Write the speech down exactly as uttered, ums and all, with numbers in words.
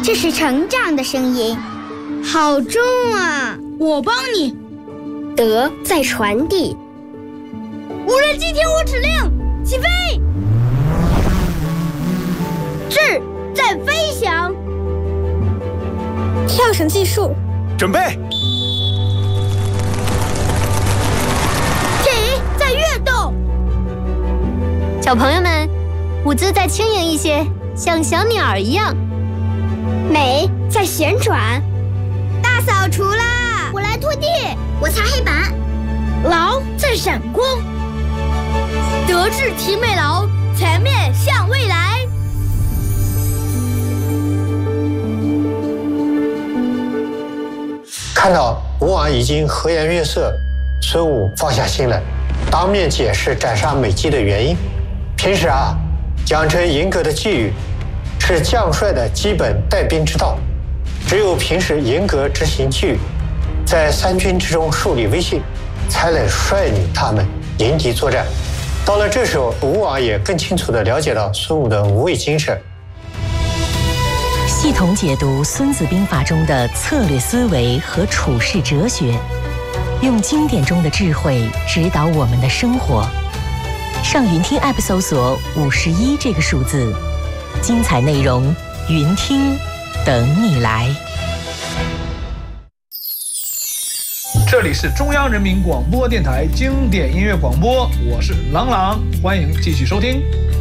这是成长的声音，好重啊！ 我帮你。 德在传递。 无人机听我指令，起飞！智在飞翔。 跳绳计数。 准备。 体在跃动。 小朋友们，舞姿再轻盈一些，像小鸟一样。 美在旋转。 大扫除啦！ 我来拖地， 我擦黑板。 劳在闪光。德智体美劳，全面向未来。 看到吴王已经和颜悦色，孙武放下心来，当面解释斩杀美姬的原因。平时啊，养成严格的纪律是将帅的基本带兵之道。只有平时严格执行纪律，在三军之中树立威信，才能率领他们迎敌作战。到了这时候，吴王也更清楚地了解到孙武的无畏精神。 系统解读《孙子兵法》中的策略思维和处世哲学，用经典中的智慧指导我们的生活。上云听 App 搜索五十一这个数字，精彩内容云听等你来。 这里是中央人民广播电台经典音乐广播，我是郎朗，欢迎继续收听。